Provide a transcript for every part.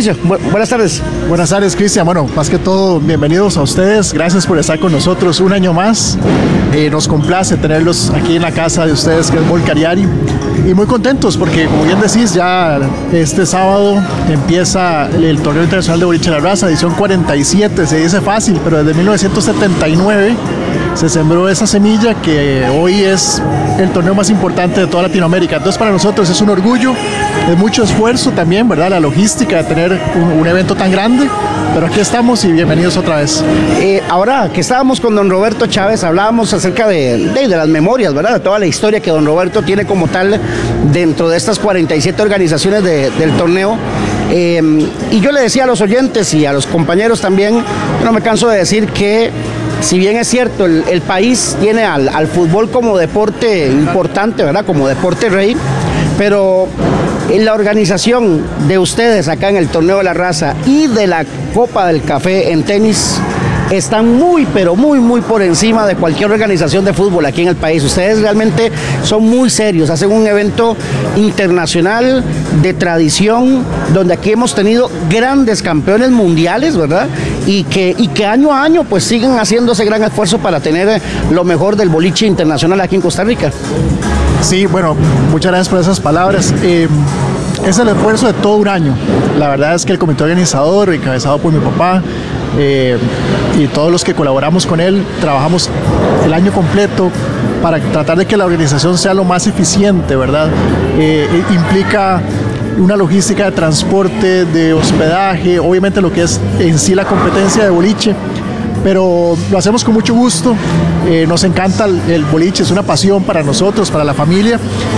Mauricio, buenas tardes. Buenas tardes, Cristian. Bueno, más que todo, bienvenidos a ustedes. Gracias por estar con nosotros un año más. Nos complace tenerlos aquí en la casa de ustedes, que es Bol Cariari. Y muy contentos porque, como bien decís, ya este sábado empieza el Torneo Internacional de Boliche La Raza, edición 47. Se dice fácil, pero desde 1979 se sembró esa semilla que hoy es el torneo más importante de toda Latinoamérica. Entonces, para nosotros es un orgullo, es mucho esfuerzo también, ¿verdad? La logística de tener un evento tan grande, pero aquí estamos y bienvenidos otra vez. Ahora que estábamos con don Roberto Chávez, hablábamos acerca de las memorias, ¿verdad? De toda la historia que don Roberto tiene como tal dentro de estas 47 organizaciones del torneo. Y yo le decía a los oyentes y a los compañeros también, yo no me canso de decir que si bien es cierto, el país tiene al fútbol como deporte importante, ¿verdad? Como deporte rey, pero en la organización de ustedes acá en el Torneo de la Raza y de la Copa del Café en tenis están muy, pero muy por encima de cualquier organización de fútbol aquí en el país. Ustedes realmente son muy serios, hacen un evento internacional de tradición, donde aquí hemos tenido grandes campeones mundiales, ¿verdad? Y que año a año pues siguen haciendo ese gran esfuerzo para tener lo mejor del boliche internacional aquí en Costa Rica. Sí, bueno, muchas gracias por esas palabras. Es el esfuerzo de todo un año. La verdad es que el comité organizador, encabezado por mi papá, y todos los que colaboramos con él, trabajamos el año completo para tratar de que la organización sea lo más eficiente, ¿verdad? Implica una logística de transporte, de hospedaje, obviamente lo que es en sí la competencia de boliche, pero lo hacemos con mucho gusto. Nos encanta el boliche, es una pasión para nosotros, para la familia,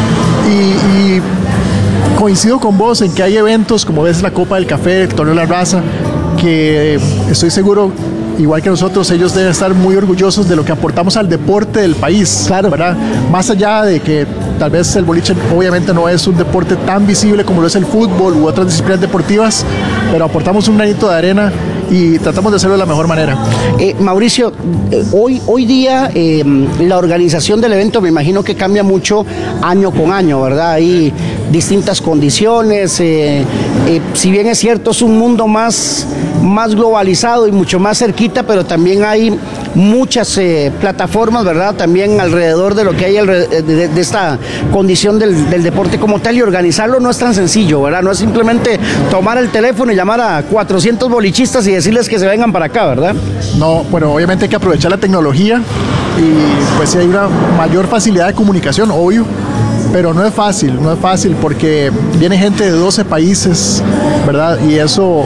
y coincido con vos en que hay eventos como ves la Copa del Café, el Torneo de la Raza, que estoy seguro, igual que nosotros, ellos deben estar muy orgullosos de lo que aportamos al deporte del país, claro, ¿verdad? Más allá de que tal vez el boliche obviamente no es un deporte tan visible como lo es el fútbol u otras disciplinas deportivas, pero aportamos un granito de arena y tratamos de hacerlo de la mejor manera. Mauricio, hoy día la organización del evento me imagino que cambia mucho año con año, ¿verdad? Hay distintas condiciones, si bien es cierto es un mundo más globalizado y mucho más cerquita, pero también hay muchas plataformas, ¿verdad? También alrededor de lo que hay de esta condición del deporte como tal, y organizarlo no es tan sencillo, ¿verdad? No es simplemente tomar el teléfono y llamar a 400 bolichistas y decirles que se vengan para acá, ¿verdad? No, bueno, obviamente hay que aprovechar la tecnología y pues sí hay una mayor facilidad de comunicación, obvio, pero no es fácil porque viene gente de 12 países, ¿verdad? Y eso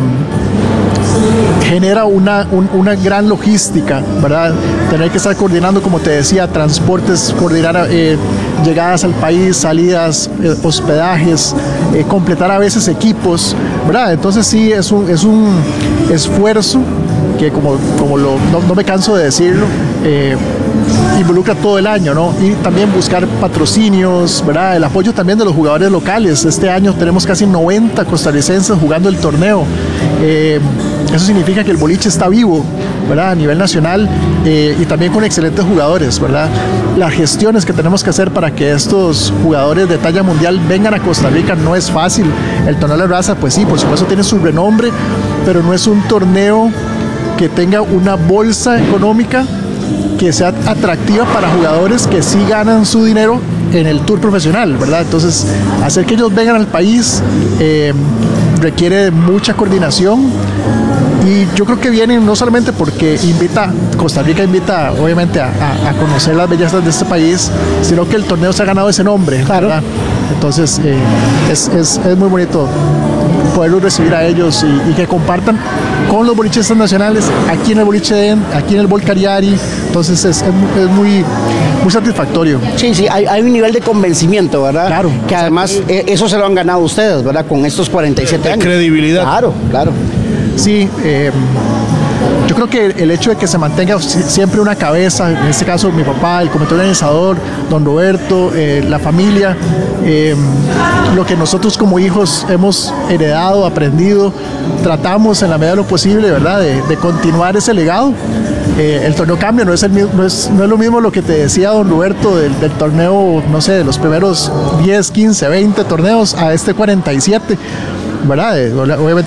genera una gran logística, ¿verdad? Tener que estar coordinando, como te decía, transportes, coordinar llegadas al país, salidas, hospedajes, completar a veces equipos, ¿verdad? Entonces sí, es un esfuerzo que no me canso de decirlo, involucra todo el año, ¿no? Y también buscar patrocinios, ¿verdad? El apoyo también de los jugadores locales. Este año tenemos casi 90 costarricenses jugando el torneo. Eso significa que el boliche está vivo, ¿verdad? A nivel nacional, y también con excelentes jugadores, ¿verdad? Las gestiones que tenemos que hacer para que estos jugadores de talla mundial vengan a Costa Rica no es fácil. El Torneo de la Raza, pues sí, por supuesto tiene su renombre, pero no es un torneo que tenga una bolsa económica que sea atractiva para jugadores que sí ganan su dinero en el tour profesional, ¿verdad? Entonces, hacer que ellos vengan al país requiere de mucha coordinación, y yo creo que vienen no solamente porque Costa Rica invita obviamente a conocer las bellezas de este país, sino que el torneo se ha ganado ese nombre, claro, ¿verdad? Entonces es muy bonito poderlos recibir a ellos y que compartan con los bolichistas nacionales aquí en el boliche, aquí en el Bol Cariari. Entonces es muy satisfactorio. Sí, hay un nivel de convencimiento, ¿verdad? Claro. Que además eso se lo han ganado ustedes, ¿verdad? Con estos 47 años. Credibilidad. Claro. Sí, yo creo que el hecho de que se mantenga siempre una cabeza, en este caso mi papá, el comité organizador, don Roberto, la familia, lo que nosotros como hijos hemos heredado, aprendido, tratamos en la medida de lo posible, ¿verdad?, de continuar ese legado. El torneo cambia, no es lo mismo lo que te decía don Roberto del torneo, no sé, de los primeros 10, 15, 20 torneos a este 47, ¿verdad? Obviamente